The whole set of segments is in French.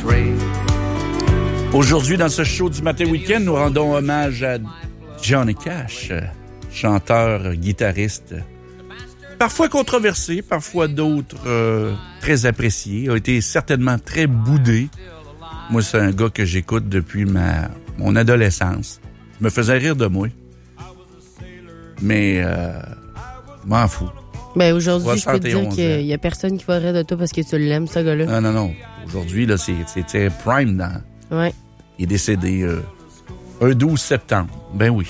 Aujourd'hui, dans ce show du Matin Week-end, nous rendons hommage à Johnny Cash, chanteur, guitariste, parfois controversé, parfois d'autres très apprécié, a été certainement très boudé. Moi, c'est un gars que j'écoute depuis mon adolescence. Je me faisais rire de moi. Mais, m'en fous. Ben aujourd'hui, je peux te dire qu'il y a personne qui va rire de toi parce que tu l'aimes, ce gars-là. Non. Aujourd'hui, là, c'était Prime dans... Ouais. Il est décédé un 12 septembre. Ben oui.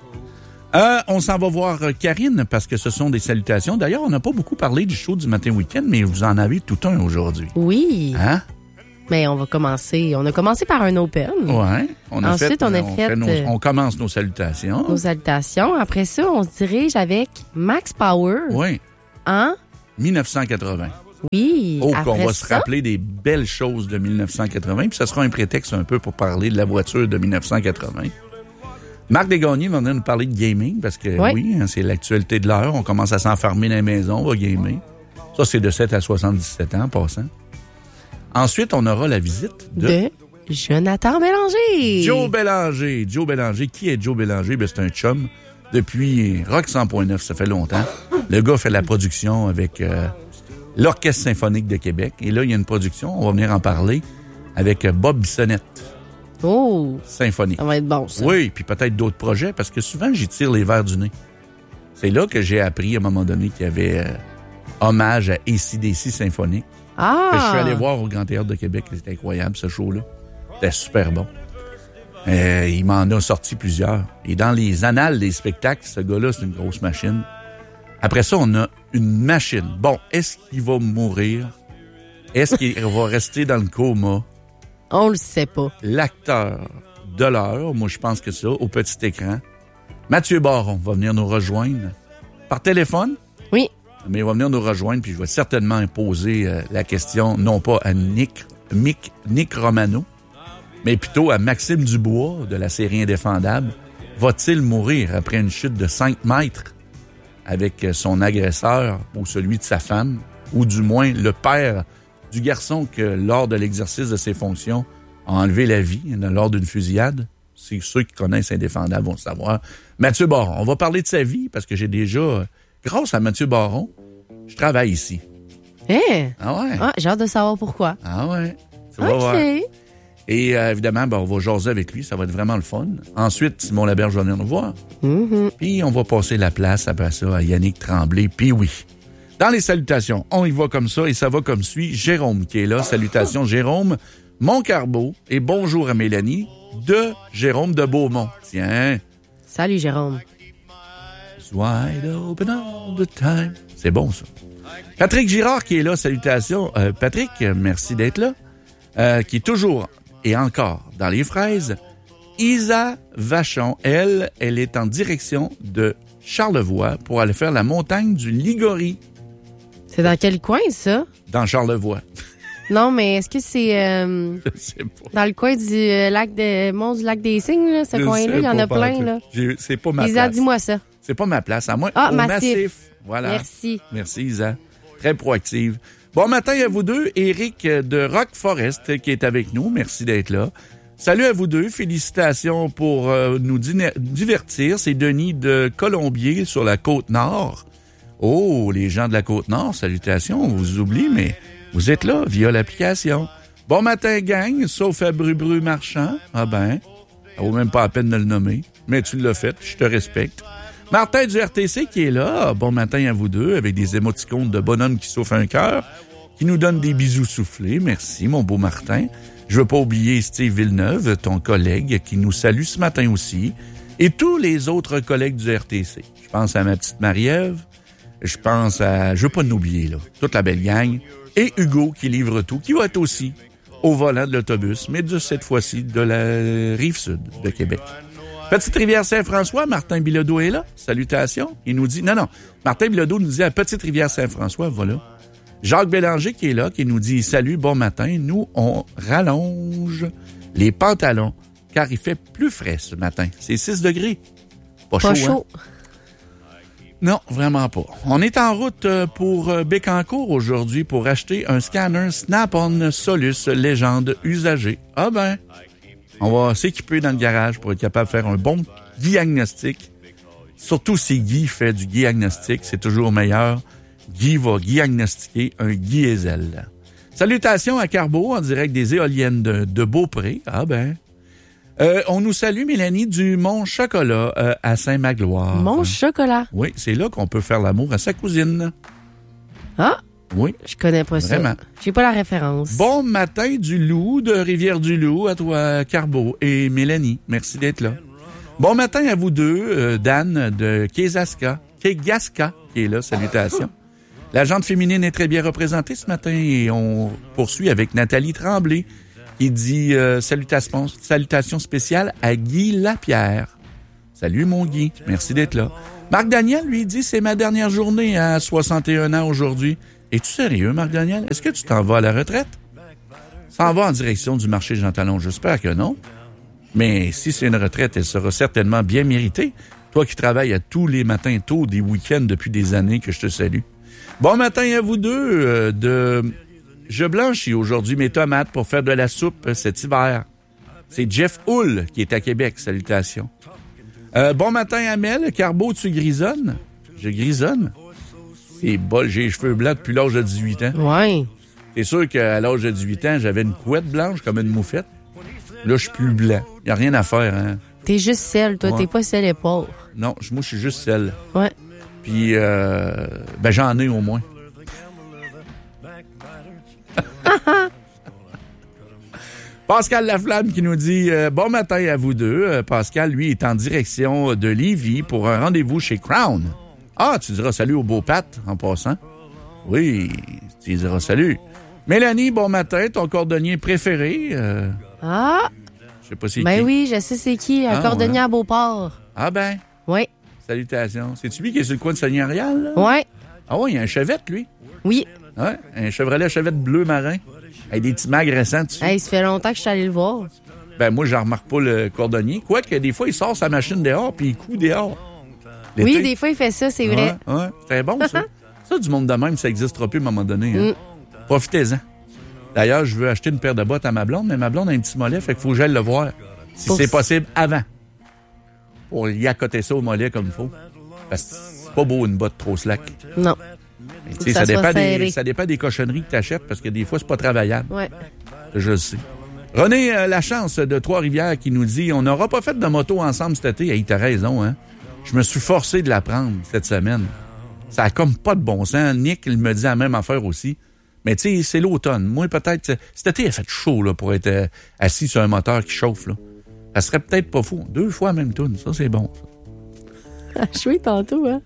On s'en va voir Karine parce que ce sont des salutations. D'ailleurs, on n'a pas beaucoup parlé du show du Matin Week-end, mais vous en avez tout un aujourd'hui. Oui. Hein? Mais on va commencer. On a commencé par un open. Ouais. Ensuite, on commence nos salutations. Nos salutations. Après ça, on se dirige avec Max Power. Oui. En 1980. Oui. Oh, qu'on va se rappeler des belles choses de 1980. Puis ça sera un prétexte un peu pour parler de la voiture de 1980. Marc Desgagnés va venir nous parler de gaming parce que oui, c'est l'actualité de l'heure. On commence à s'enfermer dans la maison, on va gamer. Ça, c'est de 7 à 77 ans en passant. Ensuite, on aura la visite de Jonathan Bélanger. Joe Bélanger. Joe Bélanger. Qui est Joe Bélanger? Ben, c'est un chum depuis Rock 100.9. Ça fait longtemps. Le gars fait la production avec l'Orchestre symphonique de Québec. Et là, il y a une production. On va venir en parler avec Bob Bissonnette. Oh! Symphonique. Ça va être bon, ça. Oui, puis peut-être d'autres projets parce que souvent, j'y tire les verres du nez. C'est là que j'ai appris à un moment donné qu'il y avait hommage à AC/DC symphonique. Ah! Que je suis allé voir au Grand Théâtre de Québec. C'était incroyable, ce show-là. C'était super bon. Il m'en a sorti plusieurs. Et dans les annales des spectacles, ce gars-là, c'est une grosse machine. Après ça, on a une machine. Bon, est-ce qu'il va mourir? Est-ce qu'il va rester dans le coma? On le sait pas. L'acteur de l'heure, moi je pense que ça, au petit écran. Mathieu Baron va venir nous rejoindre par téléphone. Oui. Mais il va venir nous rejoindre, puis je vais certainement poser la question, non pas à Nick Romano, mais plutôt à Maxime Dubois de la série Indéfendable. Va-t-il mourir après une chute de 5 mètres avec son agresseur ou celui de sa femme, ou du moins le père du garçon que, lors de l'exercice de ses fonctions, a enlevé la vie lors d'une fusillade? C'est ceux qui connaissent Indéfendable vont le savoir. Mathieu Baron, on va parler de sa vie parce que j'ai déjà... Grâce à Mathieu Baron, je travaille ici. Hein? Ah ouais? Ah, j'ai hâte de savoir pourquoi. Ah ouais? Tu vas voir. Et évidemment, on va jaser avec lui. Ça va être vraiment le fun. Ensuite, Simon Laberge va venir nous voir. Mm-hmm. Puis on va passer la place après ça à Yannick Tremblay. Puis oui. Dans les salutations, on y va comme ça et ça va comme suit. Jérôme qui est là. Salutations Jérôme Moncarbeau et bonjour à Mélanie de Jérôme de Beaumont. Tiens. Salut Jérôme. Wide open all the time. C'est bon, ça. Patrick Girard qui est là, salutations. Patrick, merci d'être là. Qui est toujours et encore dans les fraises. Isa Vachon, elle est en direction de Charlevoix pour aller faire la montagne du Ligori. C'est dans quel coin, ça? Dans Charlevoix. Non, mais est-ce que c'est Je sais pas. dans le coin du mont du lac des Cygnes, là, ce coin-là? Il y en a plein, là. C'est pas ma Isa, place. dis-moi ça. C'est pas ma place. À moi, au Massif. Voilà. Merci. Merci, Isa. Très proactive. Bon matin à vous deux. Éric de Rock Forest qui est avec nous. Merci d'être là. Salut à vous deux. Félicitations pour nous divertir. C'est Denis de Colombier sur la Côte-Nord. Oh, les gens de la Côte-Nord, salutations. On vous oublie, mais vous êtes là via l'application. Bon matin, gang, sauf à Bru Marchand. Ah ben, ça vaut même pas la peine de le nommer. Mais tu l'as fait, je te respecte. Martin du RTC qui est là. Bon matin à vous deux, avec des émoticônes de bonhomme qui souffle un cœur, qui nous donne des bisous soufflés. Merci, mon beau Martin. Je veux pas oublier Steve Villeneuve, ton collègue, qui nous salue ce matin aussi. Et tous les autres collègues du RTC. Je pense à ma petite Marie-Ève. Je pense à... Je veux pas l'oublier, là. Toute la belle gang. Et Hugo, qui livre tout, qui va être aussi au volant de l'autobus, mais de cette fois-ci de la Rive-Sud de Québec. Petite-Rivière-Saint-François, Martin Bilodeau est là. Salutations. Il nous dit... Non. Martin Bilodeau nous dit à Petite-Rivière-Saint-François, voilà. Jacques Bélanger qui est là, qui nous dit « Salut, bon matin. Nous, on rallonge les pantalons, car il fait plus frais ce matin. C'est 6 degrés. Pas chaud, hein? Non, vraiment pas. On est en route pour Bécancour aujourd'hui pour acheter un scanner Snap-on Solus Légende usagé. Ah ben, on va s'équiper dans le garage pour être capable de faire un bon diagnostic. Surtout si Guy fait du diagnostic, c'est toujours meilleur. Guy va diagnostiquer un diesel. Salutations à Carbo en direct des éoliennes de Beaupré. Ah ben. On nous salue, Mélanie, du Mont-Chocolat à Saint-Magloire. Mont-Chocolat? Oui, c'est là qu'on peut faire l'amour à sa cousine. Ah? Oui. Je connais pas ça. Vraiment. J'ai pas la référence. Bon matin du Loup, de Rivière-du-Loup, à toi, Carbo et Mélanie. Merci d'être là. Bon matin à vous deux, Dan de Kegaska, qui est là. Salutations. La gente féminine est très bien représentée ce matin et on poursuit avec Nathalie Tremblay. Il dit salutations spéciales à Guy Lapierre. Salut mon Guy, merci d'être là. Marc Daniel, lui, dit c'est ma dernière journée à 61 ans aujourd'hui. Es-tu sérieux, Marc Daniel? Est-ce que tu t'en vas à la retraite? S'en va en direction du marché Jean Talon? J'espère que non. Mais si c'est une retraite, elle sera certainement bien méritée. Toi qui travailles à tous les matins tôt des week-ends depuis des années, que je te salue. Bon matin à vous deux Je blanchis aujourd'hui mes tomates pour faire de la soupe cet hiver. C'est Jeff Hull qui est à Québec. Salutations. Bon matin, Amel. Carbo, tu grisonnes? Je grisonne? C'est bol, j'ai les cheveux blancs depuis l'âge de 18 ans. Ouais. C'est sûr qu'à l'âge de 18 ans, j'avais une couette blanche comme une moufette. Là, je suis plus blanc. Il n'y a rien à faire, hein. T'es juste sel, toi. Ouais. T'es pas sel et poivre. Non, moi, je suis juste sel. Ouais. Puis, j'en ai au moins. Pascal Laflamme qui nous dit bon matin à vous deux. Pascal, lui, est en direction de Lévis pour un rendez-vous chez Crown. Ah, tu diras salut au beau Pat en passant. Oui, tu diras salut. Mélanie, bon matin, ton cordonnier préféré. Je sais pas c'est qui. Ben oui, je sais c'est qui, un cordonnier à Beauport. Ah ben. Oui. Salutations. C'est-tu lui qui est sur le coin de Seigneurial? Oui. Ah oui, il y a un Chevette, lui. Oui. Ouais, un Chevrolet Chevette bleu marin. Avec des petits mags récents dessus. Hey, ça fait longtemps que je suis allé le voir. Ben, moi, j'en remarque pas le cordonnier. Quoique, des fois, il sort sa machine dehors puis il coud dehors. L'été. Oui, des fois, il fait ça, c'est vrai. Ouais, c'est bon, ça. Ça, du monde de même, ça n'existera plus à un moment donné. Hein. Profitez-en. D'ailleurs, je veux acheter une paire de bottes à ma blonde, mais ma blonde a un petit mollet, fait qu'il faut que j'aille le voir. Si c'est possible, avant. Pour y accoter ça au mollet comme il faut. Parce que c'est pas beau, une botte trop slack. Non. Mais, ça dépend des cochonneries que tu achètes, parce que des fois, c'est pas travaillable. Ouais. Je le sais. René Lachance de Trois-Rivières qui nous dit « On n'aura pas fait de moto ensemble cet été. » Hey, t'as raison, hein? Je me suis forcé de la prendre cette semaine. Ça a comme pas de bon sens. Nick, il me dit la même affaire aussi. Mais tu sais, c'est l'automne. Moi, peut-être... Cet été, il a fait chaud là, pour être assis sur un moteur qui chauffe. Là. Ça serait peut-être pas fou. 2 fois la même toune. Ça, c'est bon. Ça. Je suis tantôt, hein?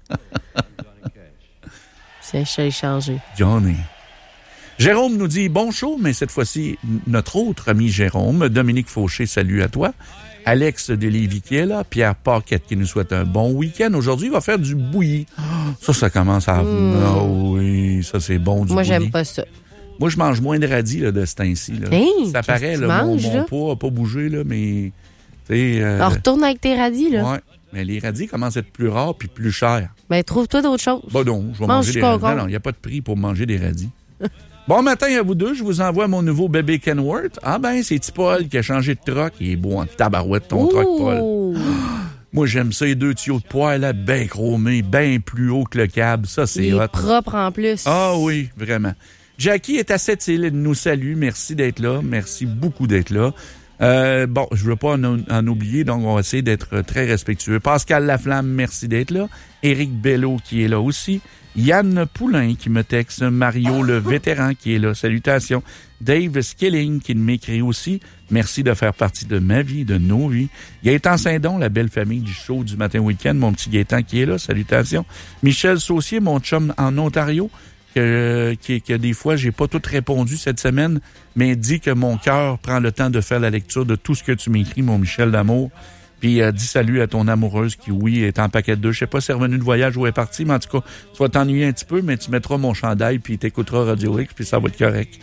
C'est chargé. Johnny. Jérôme nous dit bon show, mais cette fois-ci, notre autre ami Jérôme, Dominique Fauché, salut à toi. Alex de Lévis qui est là, Pierre Paquette qui nous souhaite un bon week-end. Aujourd'hui, il va faire du bouilli. Ça commence à... Oh oui, ça c'est bon du bouilli. Moi, j'aime pas ça. Moi, je mange moins de radis là, de ce temps-ci. Là. Hey, ça paraît, là, mon poids n'a pas bougé, là, mais... Alors, retourne avec tes radis, là. Ouais, mais les radis commencent à être plus rares puis plus chers. Ben, trouve-toi d'autres choses. Ben non, je vais manger des radis. Non, il n'y a pas de prix pour manger des radis. Bon matin à vous deux, je vous envoie mon nouveau bébé Kenworth. Ah ben, c'est petit Paul qui a changé de troc. Il est beau en tabarouette, ton troc, Paul. Moi, j'aime ça, les 2 tuyaux de poêle, là, bien chromés, bien plus haut que le câble. Ça, c'est hot. Il est propre en plus. Ah oui, vraiment. Jackie est à Sept-Îles, elle nous salue. Merci d'être là. Merci beaucoup d'être là. Bon, je veux pas en oublier, donc on va essayer d'être très respectueux. Pascal Laflamme, merci d'être là. Éric Bello qui est là aussi. Yann Poulain qui me texte. Mario le vétéran qui est là. Salutations. Dave Skilling qui m'écrit aussi. Merci de faire partie de ma vie, de nos vies. Gaëtan Saint-Don, la belle famille du show du matin week-end. Mon petit Gaëtan qui est là. Salutations. Michel Saucier, mon chum en Ontario. Que des fois, j'ai pas tout répondu cette semaine, mais dit que mon cœur prend le temps de faire la lecture de tout ce que tu m'écris, mon Michel d'amour. Puis dis salut à ton amoureuse qui, oui, est en paquet de 2. Je sais pas si elle est revenue de voyage ou elle est partie, mais en tout cas, tu vas t'ennuyer un petit peu, mais tu mettras mon chandail puis t'écouteras Radio X, puis ça va être correct.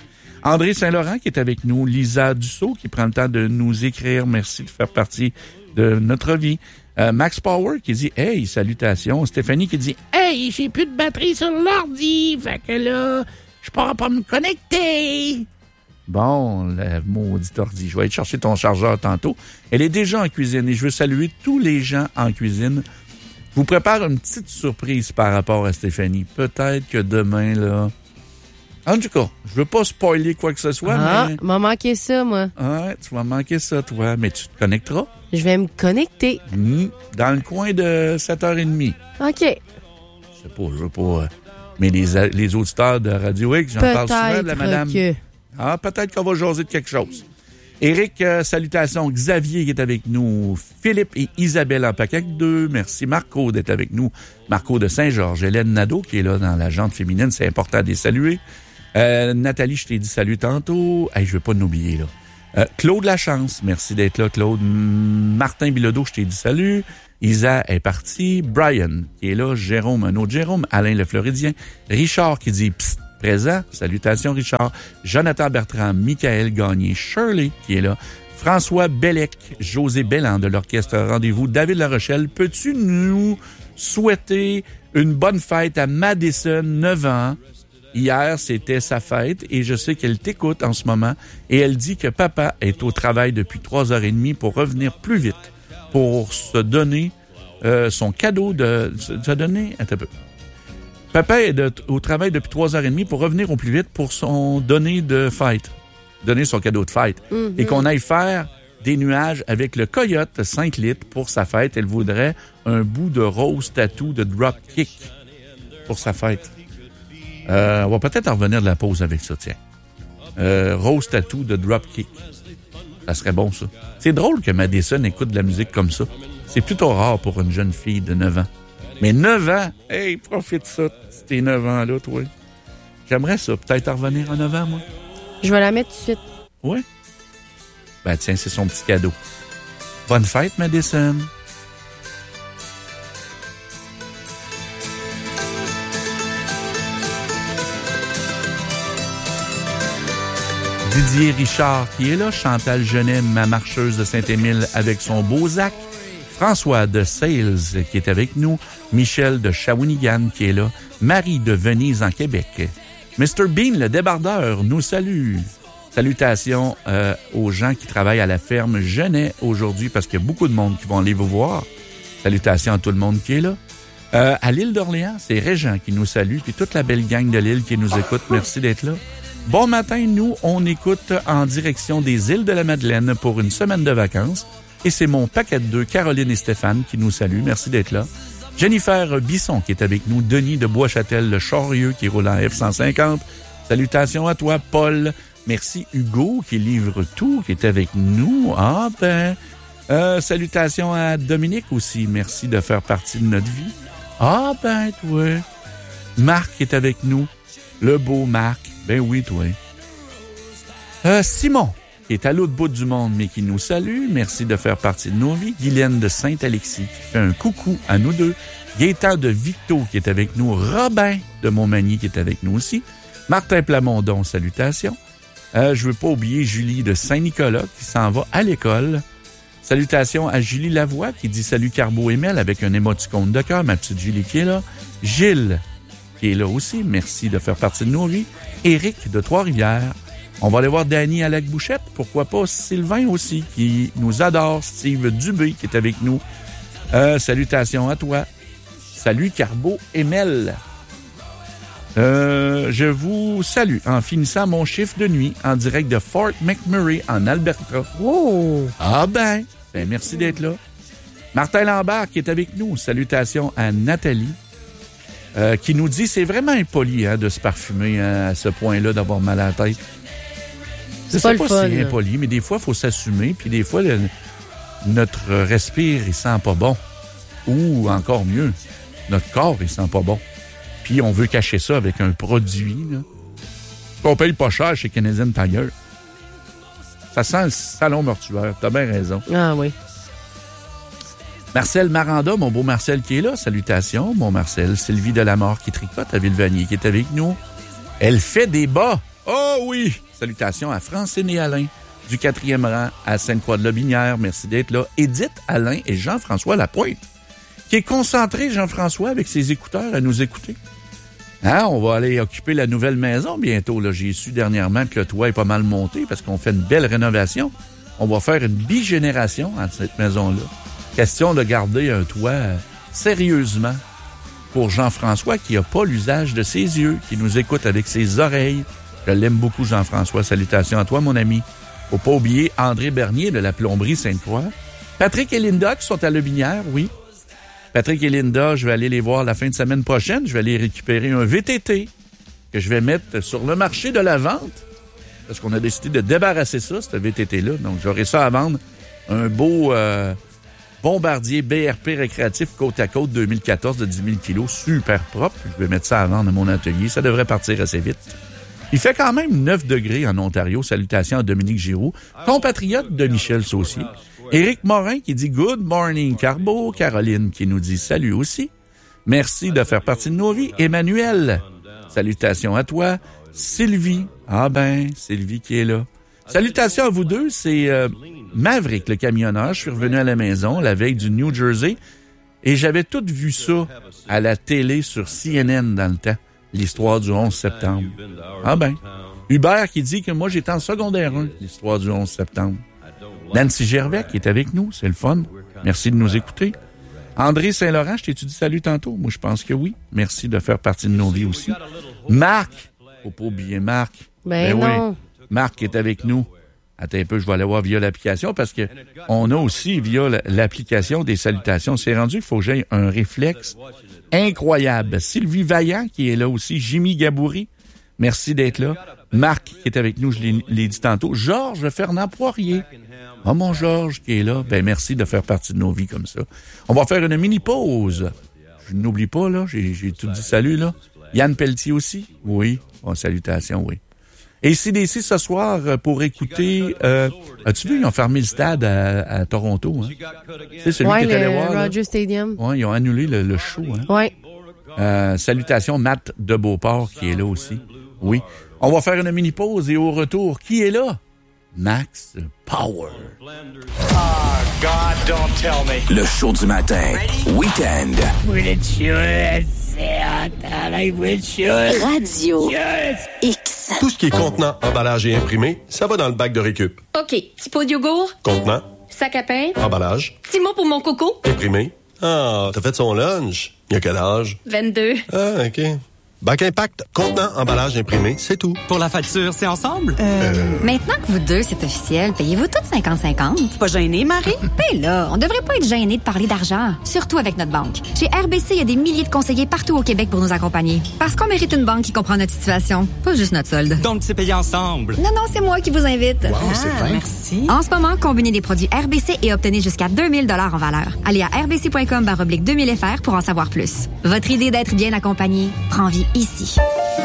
André Saint-Laurent qui est avec nous. Lisa Dussault qui prend le temps de nous écrire. Merci de faire partie de notre vie. Max Power qui dit « Hey, salutations ». Stéphanie qui dit « Hey, j'ai plus de batterie sur l'ordi, fait que là, je pourrais pas me connecter ». Bon, la maudite ordi. Je vais aller te chercher ton chargeur tantôt. Elle est déjà en cuisine et je veux saluer tous les gens en cuisine. Je vous prépare une petite surprise par rapport à Stéphanie. Peut-être que demain, là... En tout cas, je veux pas spoiler quoi que ce soit, mais... m'a manqué ça, moi. Ouais, tu vas manquer ça, toi. Mais tu te connecteras. Je vais me connecter. Dans le coin de 7h30. OK. Je veux pas... mais les auditeurs de Radio X, j'en parle souvent de la madame... peut-être qu'on va jaser de quelque chose. Éric, salutations. Xavier qui est avec nous. Philippe et Isabelle en paquet 2. Merci Marco d'être avec nous. Marco de Saint-Georges. Hélène Nadeau qui est là dans la jante féminine. C'est important de les saluer. Nathalie, je t'ai dit salut tantôt. Hey, je veux pas l'oublier, là. Claude Lachance. Merci d'être là, Claude. Martin Bilodeau, je t'ai dit salut. Isa est partie. Brian qui est là. Jérôme, un autre Jérôme. Alain le Floridien. Richard qui dit psst. Présent. Salutations, Richard. Jonathan Bertrand, Michael Gagné, Shirley qui est là. François Bellec, José Belland de l'Orchestre Rendez-vous. David Larochelle, peux-tu nous souhaiter une bonne fête à Madison, 9 ans? Hier, c'était sa fête et je sais qu'elle t'écoute en ce moment et elle dit que papa est au travail depuis 3h30 pour revenir plus vite, pour se donner son cadeau de... Se donner... Attends un peu. Papa est au travail depuis 3h30 pour revenir au plus vite pour son donner de fête. Donner son cadeau de fête. Mm-hmm. Et qu'on aille faire des nuages avec le Coyote 5 litres pour sa fête. Elle voudrait un bout de rose tattoo de Dropkick pour sa fête. On va peut-être en revenir de la pause avec ça, tiens. Rose tattoo de Dropkick. Ça serait bon, ça. C'est drôle que Madison écoute de la musique comme ça. C'est plutôt rare pour une jeune fille de 9 ans. Mais 9 ans, hey, profite ça, tes 9 ans-là, toi. J'aimerais ça, peut-être en revenir à 9 ans, moi. Je vais la mettre tout de suite. Oui? Ben tiens, c'est son petit cadeau. Bonne fête, Madison. Didier Richard qui est là, Chantal Genet, ma marcheuse de Saint-Émile avec son beau Zach. François de Sales qui est avec nous, Michel de Shawinigan qui est là, Marie de Venise en Québec. Mr. Bean, le débardeur, nous salue. Salutations aux gens qui travaillent à la ferme Genet aujourd'hui parce qu'il y a beaucoup de monde qui vont aller vous voir. Salutations à tout le monde qui est là. À l'île d'Orléans, c'est Régent qui nous salue, puis toute la belle gang de l'île qui nous écoute. Merci d'être là. Bon matin, nous, on écoute en direction des îles de la Madeleine pour une semaine de vacances. Et c'est mon paquet de 2, Caroline et Stéphane, qui nous saluent. Merci d'être là. Jennifer Bisson, qui est avec nous. Denis de Bois-Châtel, le Chorieux, qui roule en F-150. Salutations à toi, Paul. Merci, Hugo, qui livre tout, qui est avec nous. Salutations à Dominique aussi. Merci de faire partie de notre vie. Toi. Marc est avec nous. Le beau Marc. Ben oui, toi. Simon, qui est à l'autre bout du monde, mais qui nous salue. Merci de faire partie de nos vies. Guylaine de Saint-Alexis, qui fait un coucou à nous deux. Gaétan de Victo, qui est avec nous. Robin de Montmagny, qui est avec nous aussi. Martin Plamondon, salutations. Je veux pas oublier Julie de Saint-Nicolas, qui s'en va à l'école. Salutations à Julie Lavoie, qui dit salut Carbo et Mel, avec un émoticône de cœur, ma petite Julie qui est là. Gilles, qui est là aussi. Merci de faire partie de nos vies. Éric de Trois-Rivières. On va aller voir Danny à Lac-Bouchette. Pourquoi pas Sylvain aussi, qui nous adore. Steve Dubé, qui est avec nous. Salutations à toi. Salut Carbo et Mel. Je vous salue en finissant mon chiffre de nuit en direct de Fort McMurray en Alberta. Oh! Merci d'être là. Martin Lambert qui est avec nous. Salutations à Nathalie. Qui nous dit, c'est vraiment impoli de se parfumer à ce point-là, d'avoir mal à la tête. Je sais pas si c'est impoli, mais des fois, il faut s'assumer, puis des fois, notre respire, il sent pas bon. Ou, encore mieux, notre corps, il sent pas bon. Puis on veut cacher ça avec un produit là, qu'on paye pas cher chez Canadian Tire. Ça sent le salon mortuaire, t'as bien raison. Ah oui. Marcel Maranda, mon beau Marcel qui est là, salutations, mon Marcel. Sylvie Delamore qui tricote à Villevanier qui est avec nous. Elle fait des bas. Oh oui, Salutations à Francine et Alain du 4e rang à Sainte-Croix-de-Lobinière. Merci d'être là. Édith, Alain et Jean-François Lapointe, qui est concentré, Jean-François, avec ses écouteurs à nous écouter. Hein, on va aller occuper la nouvelle maison bientôt. Là. J'ai su dernièrement que le toit est pas mal monté parce qu'on fait une belle rénovation. On va faire une bigénération entre cette maison-là. Question de garder un toit sérieusement pour Jean-François qui n'a pas l'usage de ses yeux, qui nous écoute avec ses oreilles. Je l'aime beaucoup, Jean-François. Salutations à toi, mon ami. Faut pas oublier André Bernier de la Plomberie Sainte-Croix. Patrick et Linda qui sont à Lobinière, oui. Patrick et Linda, je vais aller les voir la fin de semaine prochaine. Je vais aller récupérer un VTT que je vais mettre sur le marché de la vente parce qu'on a décidé de débarrasser ça, ce VTT-là. Donc, j'aurai ça à vendre. Un beau Bombardier BRP récréatif côte à côte 2014 de 10 000 kilos, super propre. Je vais mettre ça à vendre à mon atelier. Ça devrait partir assez vite. Il fait quand même 9 degrés en Ontario. Salutations à Dominique Giroux, compatriote de Michel Saucier. Éric Morin qui dit « Good morning, Carbo ». Caroline qui nous dit « Salut aussi ». Merci de faire partie de nos vies. Emmanuel, salutations à toi. Sylvie, Sylvie qui est là. Salutations à vous deux, c'est Maverick, le camionneur. Je suis revenu à la maison la veille du New Jersey et j'avais tout vu ça à la télé sur CNN dans le temps, l'histoire du 11 septembre. Hubert qui dit que moi j'étais en secondaire 1, l'histoire du 11 septembre. Nancy Gervais qui est avec nous, c'est le fun. Merci de nous écouter. André Saint-Laurent, je t'ai-tu dit salut tantôt? Moi, je pense que oui. Merci de faire partie de nos vies aussi. Marc, faut pas oublier Marc. Ben non. Oui. Marc qui est avec nous. Attends un peu, je vais aller voir via l'application parce que on a aussi via l'application des salutations. C'est rendu qu'il faut que j'aie un réflexe incroyable. Sylvie Vaillant qui est là aussi. Jimmy Gaboury, merci d'être là. Marc qui est avec nous, je l'ai dit tantôt. Georges Fernand Poirier. Ah, mon Georges qui est là. Ben, merci de faire partie de nos vies comme ça. On va faire une mini-pause. Je n'oublie pas, là. J'ai tout dit salut, là. Yann Pelletier aussi. Oui. Bon, salutations, oui. Et ici, d'ici, ce soir, pour écouter... as-tu vu, ils ont fermé le stade à Toronto, hein? C'est celui qui est allé voir, Rogers là. Stadium. Oui, ils ont annulé le show, hein? Oui. Salutations, Matt de Beauport, qui est là aussi. Oui. On va faire une mini-pause et au retour, qui est là? Max Power. God, don't tell me. Le show du matin. Week-end. Radio X. Tout ce qui est contenant, emballage et imprimé, ça va dans le bac de récup. OK. Petit pot de yogourt. Contenant, Sac à pain. emballage, Petit mot pour mon coco. imprimé. Ah, t'as fait son lunch. Il y a quel âge? 22. Ah, OK. Bac Impact, contenant, emballage, imprimé, c'est tout. Pour la facture, c'est ensemble? Maintenant que vous deux, c'est officiel, payez-vous toutes 50-50? Pas gêné, Marie? Ben là, on devrait pas être gêné de parler d'argent, surtout avec notre banque. Chez RBC, il y a des milliers de conseillers partout au Québec pour nous accompagner. Parce qu'on mérite une banque qui comprend notre situation, pas juste notre solde. Donc, c'est payé ensemble? Non, c'est moi qui vous invite. Wow, c'est fin. Merci. En ce moment, combinez des produits RBC et obtenez jusqu'à 2000 $ en valeur. Allez à rbc.com/2000FR pour en savoir plus. Votre idée d'être bien accompagné prend vie ici.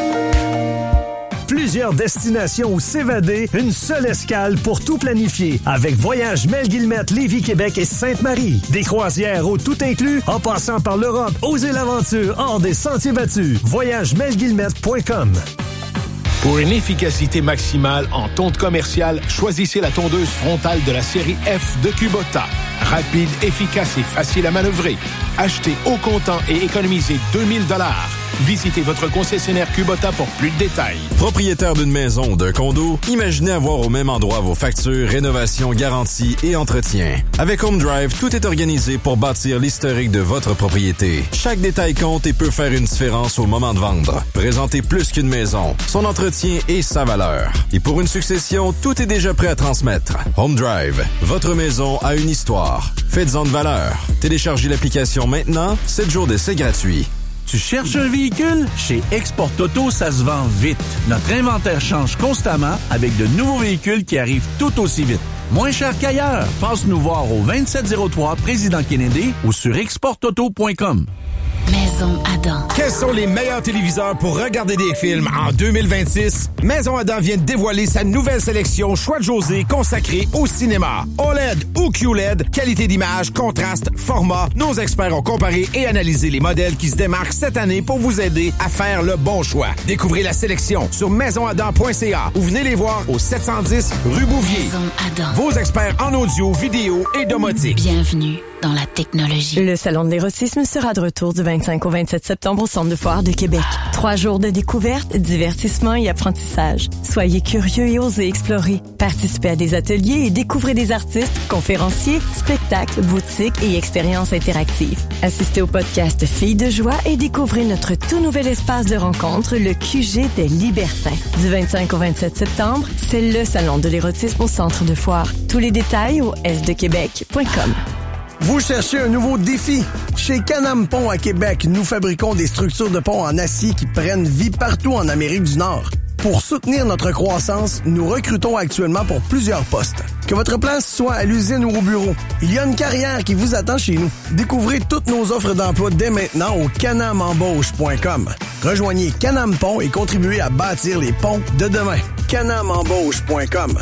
Plusieurs destinations où s'évader, une seule escale pour tout planifier. Avec Voyage Mel-Guillemette, Lévis-Québec et Sainte-Marie. Des croisières au tout inclus, en passant par l'Europe. Osez l'aventure hors des sentiers battus. VoyageMelGuillemette.com. Pour une efficacité maximale en tonte commerciale, choisissez la tondeuse frontale de la série F de Kubota. Rapide, efficace et facile à manœuvrer. Achetez au comptant et économisez 2000 $. Visitez votre concessionnaire Kubota pour plus de détails. Propriétaire d'une maison ou d'un condo, imaginez avoir au même endroit vos factures, rénovations, garanties et entretien. Avec Home Drive, tout est organisé pour bâtir l'historique de votre propriété. Chaque détail compte et peut faire une différence au moment de vendre. Présentez plus qu'une maison, son entretien et sa valeur. Et pour une succession, tout est déjà prêt à transmettre. Home Drive, votre maison a une histoire. Faites-en de valeur. Téléchargez l'application maintenant, 7 jours d'essai gratuit. Tu cherches un véhicule? Chez Export Auto, ça se vend vite. Notre inventaire change constamment avec de nouveaux véhicules qui arrivent tout aussi vite. Moins cher qu'ailleurs. Passe nous voir au 2703 Président Kennedy ou sur exportauto.com. Mais Maison Adam. Quels sont les meilleurs téléviseurs pour regarder des films en 2026? Maison Adam vient de dévoiler sa nouvelle sélection Choix de José consacrée au cinéma. OLED ou QLED, qualité d'image, contraste, format. Nos experts ont comparé et analysé les modèles qui se démarquent cette année pour vous aider à faire le bon choix. Découvrez la sélection sur maisonadam.ca ou venez les voir au 710 rue Bouvier. Maison Adam. Vos experts en audio, vidéo et domotique. Bienvenue dans la technologie. Le Salon de l'érotisme sera de retour du 25 au 27 septembre au Centre de foire de Québec. 3 jours de découverte, divertissement et apprentissage. Soyez curieux et osez explorer. Participez à des ateliers et découvrez des artistes, conférenciers, spectacles, boutiques et expériences interactives. Assistez au podcast Filles de joie et découvrez notre tout nouvel espace de rencontre, le QG des Libertins. Du 25 au 27 septembre, c'est le Salon de l'érotisme au Centre de foire. Tous les détails au sdequebec.com. Vous cherchez un nouveau défi? Chez Can-Am Pont à Québec, nous fabriquons des structures de pont en acier qui prennent vie partout en Amérique du Nord. Pour soutenir notre croissance, nous recrutons actuellement pour plusieurs postes. Que votre place soit à l'usine ou au bureau, il y a une carrière qui vous attend chez nous. Découvrez toutes nos offres d'emploi dès maintenant au canamembauche.com. Rejoignez Can-Am Pont et contribuez à bâtir les ponts de demain. canamembauche.com.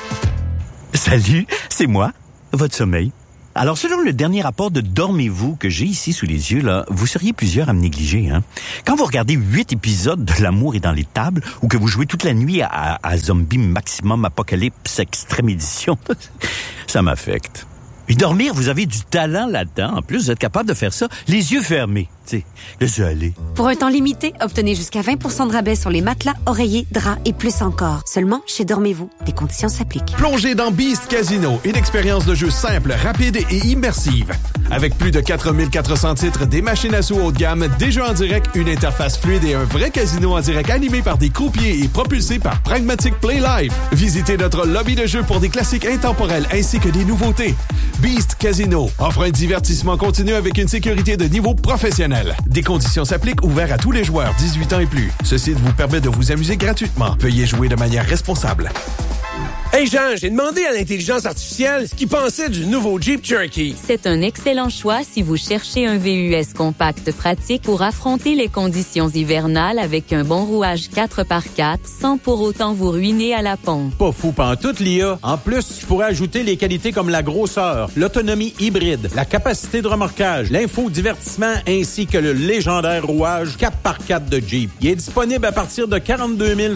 Salut, c'est moi, votre sommeil. Alors, selon le dernier rapport de Dormez-vous que j'ai ici sous les yeux, là, vous seriez plusieurs à me négliger. Hein? Quand vous regardez 8 épisodes de L'amour est dans les tables ou que vous jouez toute la nuit à Zombie Maximum Apocalypse Extrême Édition, ça m'affecte. Et dormir, vous avez du talent là-dedans. En plus, vous êtes capable de faire ça les yeux fermés. Laissez aller. Pour un temps limité, obtenez jusqu'à 20% de rabais sur les matelas, oreillers, draps et plus encore. Seulement chez Dormez-vous. Des conditions s'appliquent. Plongez dans Beast Casino, une expérience de jeu simple, rapide et immersive. Avec plus de 4400 titres, des machines à sous haut de gamme, des jeux en direct, une interface fluide et un vrai casino en direct animé par des croupiers et propulsé par Pragmatic Play Live. Visitez notre lobby de jeu pour des classiques intemporels ainsi que des nouveautés. Beast Casino offre un divertissement continu avec une sécurité de niveau professionnel. Des conditions s'appliquent, ouverts à tous les joueurs 18 ans et plus. Ce site vous permet de vous amuser gratuitement. Veuillez jouer de manière responsable. Hey Jean, j'ai demandé à l'intelligence artificielle ce qu'il pensait du nouveau Jeep Cherokee. C'est un excellent choix si vous cherchez un VUS compact pratique pour affronter les conditions hivernales avec un bon rouage 4x4 sans pour autant vous ruiner à la pompe. Pas fou pantoute, l'IA. En plus, je pourrais ajouter les qualités comme la grosseur, l'autonomie hybride, la capacité de remorquage, l'infodivertissement ainsi que le légendaire rouage 4x4 de Jeep. Il est disponible à partir de 42